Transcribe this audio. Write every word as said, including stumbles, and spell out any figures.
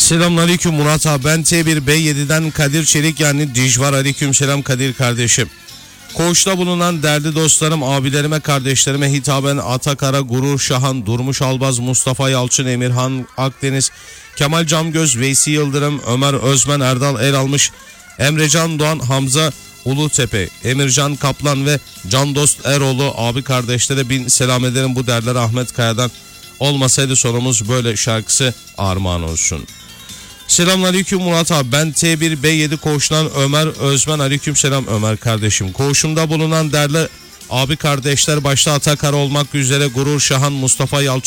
Selamünaleyküm Murat abi, ben T bir B yedi'den Kadir Çelik yani Dijvar. Aleyküm selam Kadir kardeşim. Koğuşta bulunan değerli dostlarım, abilerime, kardeşlerime hitaben Atakara, Gurur Şahan, Durmuş Albaz, Mustafa Yalçın, Emirhan Akdeniz, Kemal Camgöz, Veysi Yıldırım, Ömer Özmen, Erdal Eralmış, Emrecan Doğan, Hamza Ulutepe, Emircan Kaplan ve Can Dost Eroğlu abi kardeşlere bin selam ederim. Bu değerler Ahmet Kaya'dan olmasaydı sonumuz böyle şarkısı armağan olsun. Selamünaleyküm Murat abi, ben T bir B yedi koğuşundan Ömer Özmen. Aleyküm selam Ömer kardeşim. Koğuşumda bulunan değerli abi kardeşler başta Atakara olmak üzere Gurur Şahan, Mustafa Yalçın,